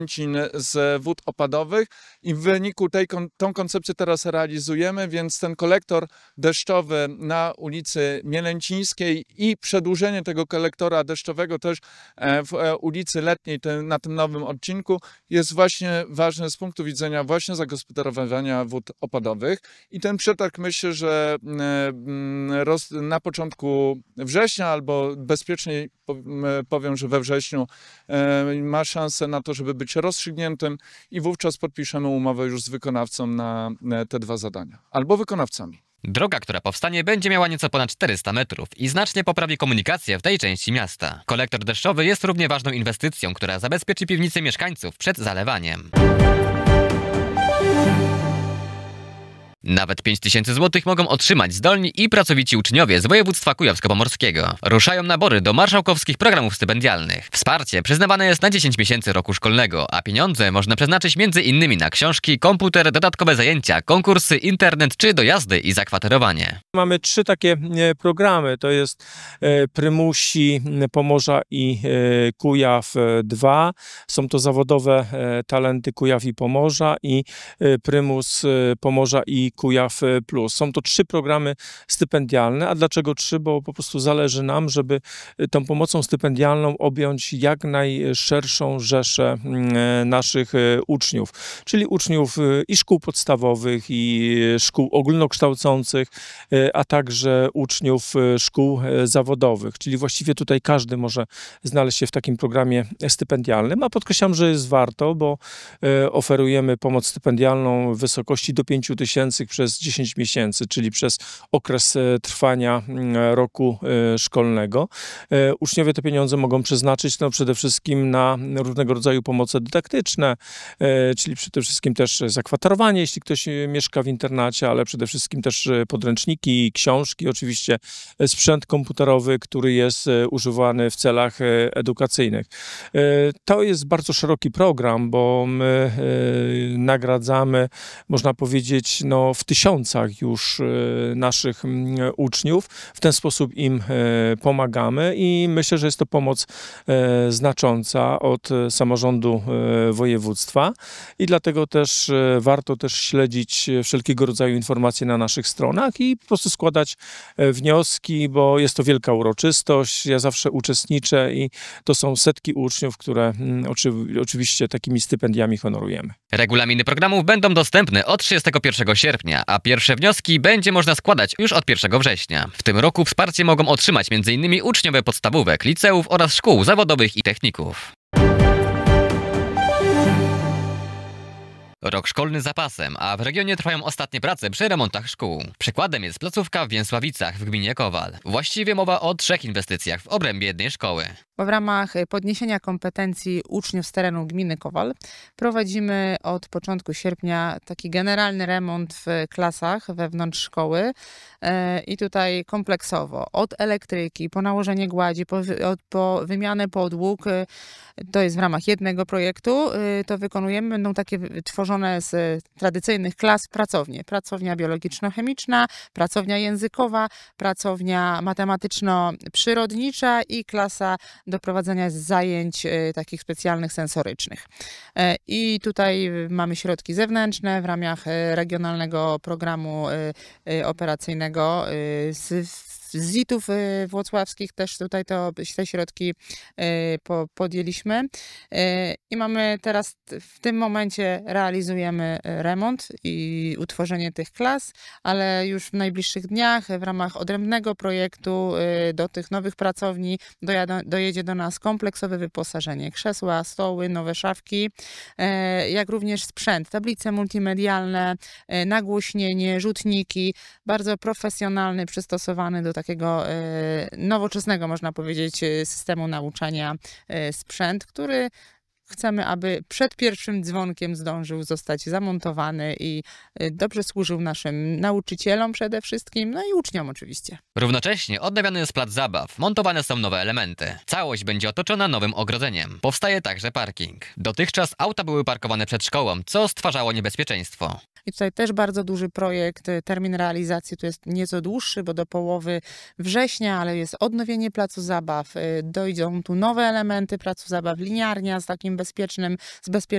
z wód opadowych i w wyniku tą koncepcję teraz realizujemy, więc ten kolektor deszczowy na ulicy Mielęcińskiej i przedłużenie tego kolektora deszczowego też w ulicy Letniej na tym nowym odcinku jest właśnie ważny z punktu widzenia właśnie zagospodarowania wód opadowych i ten przetarg myślę, że na początku września albo bezpieczniej powiem, że we wrześniu ma szansę na to, żeby być rozstrzygniętym i wówczas podpiszemy umowę już z wykonawcą na te dwa zadania, albo wykonawcami. Droga, która powstanie, będzie miała nieco ponad 400 metrów i znacznie poprawi komunikację w tej części miasta. Kolektor deszczowy jest równie ważną inwestycją, która zabezpieczy piwnice mieszkańców przed zalewaniem. Nawet 5000 zł mogą otrzymać zdolni i pracowici uczniowie z województwa kujawsko-pomorskiego. Ruszają nabory do marszałkowskich programów stypendialnych. Wsparcie przyznawane jest na 10 miesięcy roku szkolnego, a pieniądze można przeznaczyć m.in. na książki, komputer, dodatkowe zajęcia, konkursy, internet czy dojazdy i zakwaterowanie. Mamy 3 takie programy, to jest Prymusi, Pomorza i Kujaw 2. Są to zawodowe talenty Kujaw i Pomorza i Prymus Pomorza i Kujaw Plus. Są to 3 programy stypendialne. A dlaczego 3? Bo po prostu zależy nam, żeby tą pomocą stypendialną objąć jak najszerszą rzeszę naszych uczniów, czyli uczniów i szkół podstawowych, i szkół ogólnokształcących, a także uczniów szkół zawodowych. Czyli właściwie tutaj każdy może znaleźć się w takim programie stypendialnym, a podkreślam, że jest warto, bo oferujemy pomoc stypendialną w wysokości do 5000 przez 10 miesięcy, czyli przez okres trwania roku szkolnego. Uczniowie te pieniądze mogą przeznaczyć przede wszystkim na różnego rodzaju pomoce dydaktyczne, czyli przede wszystkim też zakwaterowanie, jeśli ktoś mieszka w internacie, ale przede wszystkim też podręczniki, książki, oczywiście sprzęt komputerowy, który jest używany w celach edukacyjnych. To jest bardzo szeroki program, bo my nagradzamy, można powiedzieć, w tysiącach już naszych uczniów. W ten sposób im pomagamy i myślę, że jest to pomoc znacząca od samorządu województwa i dlatego też warto też śledzić wszelkiego rodzaju informacje na naszych stronach i po prostu składać wnioski, bo jest to wielka uroczystość. Ja zawsze uczestniczę i to są setki uczniów, które oczywiście takimi stypendiami honorujemy. Regulaminy programów będą dostępne od 31 sierpnia, a pierwsze wnioski będzie można składać już od 1 września. W tym roku wsparcie mogą otrzymać m.in. uczniowie podstawówek, liceów oraz szkół zawodowych i techników. Rok szkolny za pasem, a w regionie trwają ostatnie prace przy remontach szkół. Przykładem jest placówka w Więsławicach w gminie Kowal. Właściwie mowa o 3 inwestycjach w obrębie jednej szkoły. W ramach podniesienia kompetencji uczniów z terenu gminy Kowal prowadzimy od początku sierpnia taki generalny remont w klasach wewnątrz szkoły i tutaj kompleksowo od elektryki, po nałożenie gładzi, po wymianę podłóg. To jest w ramach jednego projektu. To wykonujemy. Będą takie tworzone z tradycyjnych klas pracownie. Pracownia biologiczno-chemiczna, pracownia językowa, pracownia matematyczno-przyrodnicza i klasa do prowadzenia zajęć takich specjalnych sensorycznych. I tutaj mamy środki zewnętrzne w ramach regionalnego programu operacyjnego z ZIT-ów włocławskich też tutaj te środki podjęliśmy i mamy teraz w tym momencie realizujemy remont i utworzenie tych klas, ale już w najbliższych dniach w ramach odrębnego projektu do tych nowych pracowni dojedzie do nas kompleksowe wyposażenie, krzesła, stoły, nowe szafki, jak również sprzęt, tablice multimedialne, nagłośnienie, rzutniki, bardzo profesjonalny, przystosowany do takiego nowoczesnego, można powiedzieć, systemu nauczania sprzęt, który chcemy, aby przed pierwszym dzwonkiem zdążył zostać zamontowany i dobrze służył naszym nauczycielom przede wszystkim, no i uczniom oczywiście. Równocześnie odnawiany jest plac zabaw, montowane są nowe elementy. Całość będzie otoczona nowym ogrodzeniem. Powstaje także parking. Dotychczas auta były parkowane przed szkołą, co stwarzało niebezpieczeństwo. I tutaj też bardzo duży projekt. Termin realizacji tu jest nieco dłuższy, bo do połowy września, ale jest odnowienie placu zabaw. Dojdą tu nowe elementy placu zabaw, liniarnia z takim bezpiecznym